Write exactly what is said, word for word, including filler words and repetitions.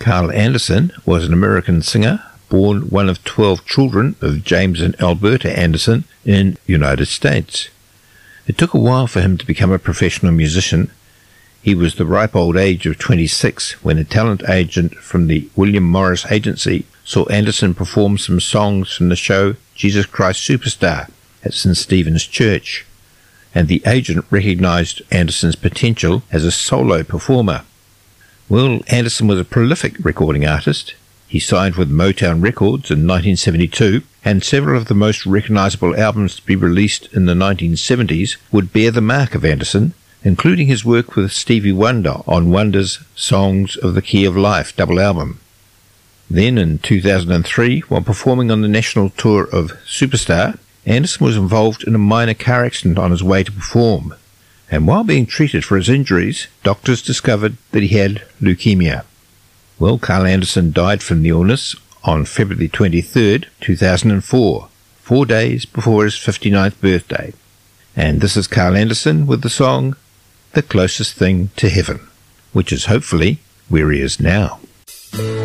Carl Anderson was an American singer, born one of twelve children of James and Alberta Anderson in the United States. It took a while for him to become a professional musician. He was the ripe old age of twenty-six when a talent agent from the William Morris Agency saw Anderson perform some songs from the show Jesus Christ Superstar at Saint Stephen's Church, and the agent recognized Anderson's potential as a solo performer. Well, Anderson was a prolific recording artist. He signed with Motown Records in nineteen seventy-two, and several of the most recognizable albums to be released in the nineteen seventies would bear the mark of Anderson, including his work with Stevie Wonder on Wonder's Songs of the Key of Life double album. Then, in two thousand three, while performing on the national tour of Superstar, Anderson was involved in a minor car accident on his way to perform, and while being treated for his injuries, doctors discovered that he had leukemia. Well, Carl Anderson died from the illness on February twenty-third, two thousand four, four days before his fifty-ninth birthday. And this is Carl Anderson with the song The Closest Thing to Heaven, which is hopefully where he is now.